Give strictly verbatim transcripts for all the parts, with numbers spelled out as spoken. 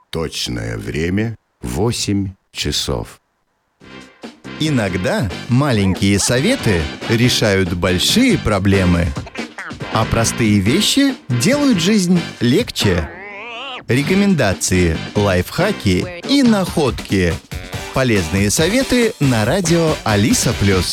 Точное время — восемь часов. Иногда маленькие советы решают большие проблемы, а простые вещи делают жизнь легче. Рекомендации, лайфхаки и находки. Полезные советы на радио Алиса Плюс.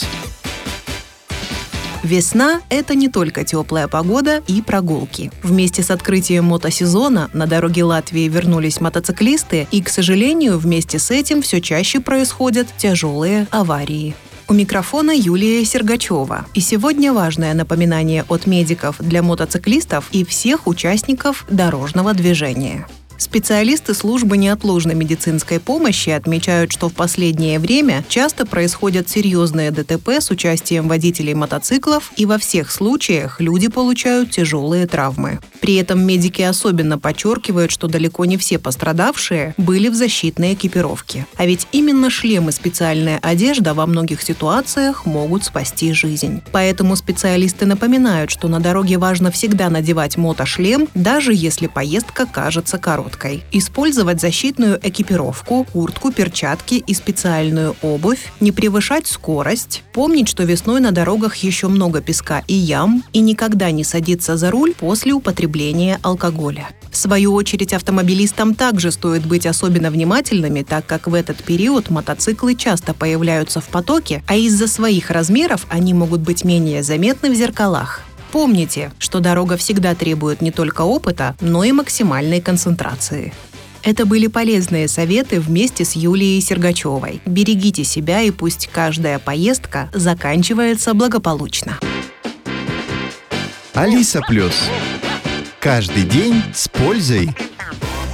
Весна – это не только теплая погода и прогулки. Вместе с открытием мотосезона на дороги Латвии вернулись мотоциклисты, и, к сожалению, вместе с этим все чаще происходят тяжелые аварии. У микрофона Юлия Сергачева. И сегодня важное напоминание от медиков для мотоциклистов и всех участников дорожного движения. Специалисты службы неотложной медицинской помощи отмечают, что в последнее время часто происходят серьезные ДТП с участием водителей мотоциклов, и во всех случаях люди получают тяжелые травмы. При этом медики особенно подчеркивают, что далеко не все пострадавшие были в защитной экипировке. А ведь именно шлем и специальная одежда во многих ситуациях могут спасти жизнь. Поэтому специалисты напоминают, что на дороге важно всегда надевать мотошлем, даже если поездка кажется короткой. Использовать защитную экипировку, куртку, перчатки и специальную обувь, не превышать скорость, помнить, что весной на дорогах еще много песка и ям, и никогда не садиться за руль после употребления алкоголя. В свою очередь, автомобилистам также стоит быть особенно внимательными, так как в этот период мотоциклы часто появляются в потоке, а из-за своих размеров они могут быть менее заметны в зеркалах. Помните, что дорога всегда требует не только опыта, но и максимальной концентрации. Это были полезные советы вместе с Юлией Сергачевой. Берегите себя, и пусть каждая поездка заканчивается благополучно. Алиса Плюс. Каждый день с пользой.